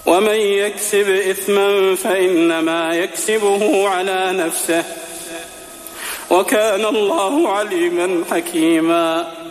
ومن يكسب إثما فإنما يكسبه على نفسه وكان الله عليما حكيما.